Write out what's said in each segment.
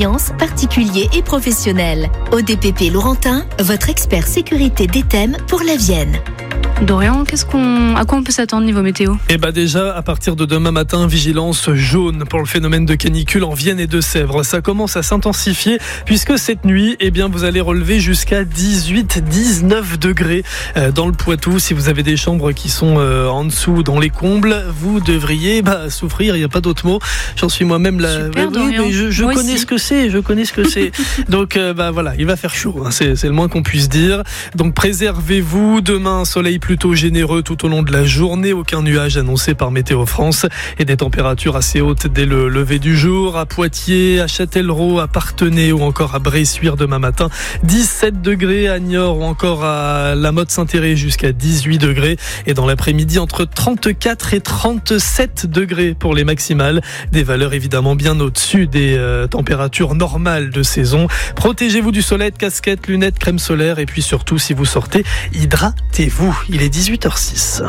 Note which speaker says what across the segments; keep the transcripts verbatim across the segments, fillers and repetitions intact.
Speaker 1: d'ambiance, particuliers et professionnels. O D P P Laurentin, votre expert sécurité des thèmes pour la Vienne.
Speaker 2: Dorian, qu'est-ce qu'on, à quoi on peut s'attendre niveau météo ?
Speaker 3: Eh ben déjà, à partir de demain matin, vigilance jaune pour le phénomène de canicule en Vienne et Deux-Sèvres. Ça commence à s'intensifier puisque cette nuit, eh bien, vous allez relever jusqu'à dix-huit à dix-neuf degrés dans le Poitou. Si vous avez des chambres qui sont en dessous, dans les combles, vous devriez bah, souffrir. Il n'y a pas d'autre mot. J'en suis moi-même là.
Speaker 2: Super,
Speaker 3: oui,
Speaker 2: Dorian.
Speaker 3: mais je, je
Speaker 2: Moi
Speaker 3: connais
Speaker 2: aussi.
Speaker 3: ce que c'est. Je connais ce que c'est. Donc, euh, bah voilà, il va faire chaud. Hein, c'est, c'est le moins qu'on puisse dire. Donc, préservez-vous. Demain, soleil plutôt généreux tout au long de la journée, aucun nuage annoncé par Météo France et des températures assez hautes dès le lever du jour à Poitiers, à Châtellerault, à Parthenay ou encore à Bressuire demain matin, dix-sept degrés à Niort ou encore à La Motte-Saint-Thérèse jusqu'à dix-huit degrés et dans l'après-midi entre trente-quatre et trente-sept degrés pour les maximales, des valeurs évidemment bien au-dessus des euh, températures normales de saison. Protégez-vous du soleil, casquette, lunettes, crème solaire et puis surtout si vous sortez, hydratez-vous. Il est dix-huit heures six.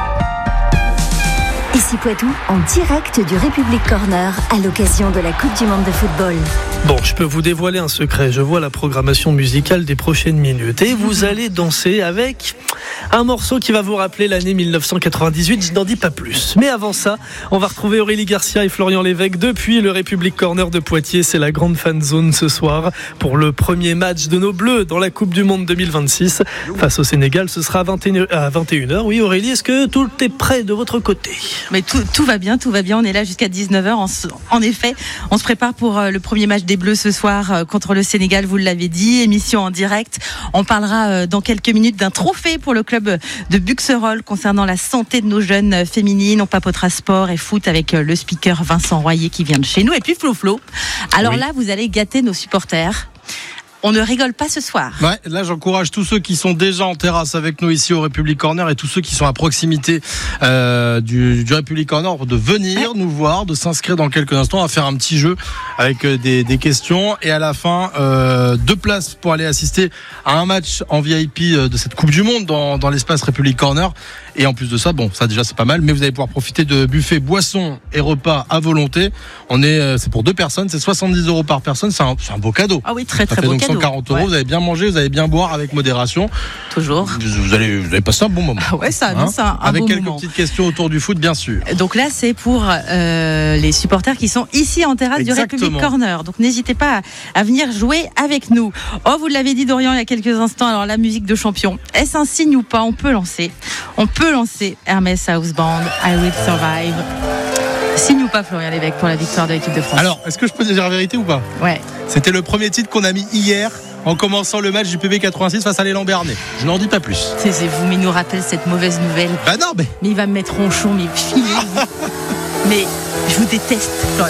Speaker 1: Ici Poitou, en direct du République Corner à l'occasion de la Coupe du Monde de football.
Speaker 3: Bon, je peux vous dévoiler un secret. Je vois la programmation musicale des prochaines minutes et vous allez danser avec un morceau qui va vous rappeler l'année dix-neuf cent quatre-vingt-dix-huit. Je n'en dis pas plus. Mais avant ça, on va retrouver Aurélie Garcia et Florian Lévesque depuis le République Corner de Poitiers. C'est la grande fan zone ce soir pour le premier match de nos Bleus dans la Coupe du Monde deux mille vingt-six. Face au Sénégal, ce sera à vingt et une heures. Oui, Aurélie, est-ce que tout est prêt de votre côté ?
Speaker 4: Mais tout, tout va bien, tout va bien. On est là jusqu'à dix-neuf heures. En, en effet, on se prépare pour le premier match des Bleus ce soir contre le Sénégal, vous l'avez dit. Émission en direct. On parlera dans quelques minutes d'un trophée pour le club de Buxerolles concernant la santé de nos jeunes féminines. On papotera sport et foot avec le speaker Vincent Royer qui vient de chez nous. Et puis Flo Flo. Alors oui. Là, vous allez gâter nos supporters. On ne rigole pas ce soir.
Speaker 5: Ouais, là j'encourage tous ceux qui sont déjà en terrasse avec nous ici au République Corner et tous ceux qui sont à proximité euh, du, du République Corner de venir ouais. nous voir, de s'inscrire dans quelques instants, à faire un petit jeu avec des, des questions et à la fin euh, deux places pour aller assister à un match en V I P de cette Coupe du Monde dans, dans l'espace République Corner. Et en plus de ça, bon, ça déjà c'est pas mal, mais vous allez pouvoir profiter de buffets, boissons et repas à volonté. On est, c'est pour deux personnes, c'est soixante-dix euros par personne, c'est un, c'est un beau cadeau.
Speaker 4: Ah oui, très très
Speaker 5: ça fait
Speaker 4: beau
Speaker 5: donc
Speaker 4: cadeau.
Speaker 5: cent quarante euros, ouais. Vous allez bien manger, vous allez bien boire avec modération.
Speaker 4: Toujours.
Speaker 5: Vous, vous allez, vous allez passer un bon moment.
Speaker 4: Ah ouais, ça, hein, c'est un, un
Speaker 5: avec
Speaker 4: bon
Speaker 5: quelques
Speaker 4: moment.
Speaker 5: petites questions autour du foot, bien sûr.
Speaker 4: Donc là, c'est pour euh, les supporters qui sont ici en terrasse Exactement. du République Corner. Donc n'hésitez pas à, à venir jouer avec nous. Oh, vous l'avez dit Dorian il y a quelques instants. Alors la musique de champion, est-ce un signe ou pas ? On peut lancer. On peut lancer Hermès House Band, I Will Survive. Signe ou pas Florian Lévesque pour la victoire de l'équipe de France ?
Speaker 5: Alors, est-ce que je peux dire la vérité ou pas ?
Speaker 4: Ouais.
Speaker 5: C'était le premier titre qu'on a mis hier en commençant le match du P B quatre-vingt-six face à l'élan Bernay. Je n'en dis pas plus.
Speaker 4: C'est, c'est vous, mais il nous rappelle cette mauvaise nouvelle.
Speaker 5: Bah non, mais.
Speaker 4: Mais il va me mettre ronchon, mais filez. Mais je vous déteste.